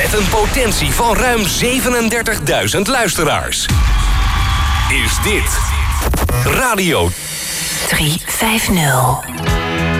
Met een potentie van ruim 37.000 luisteraars. Is dit Radio 350.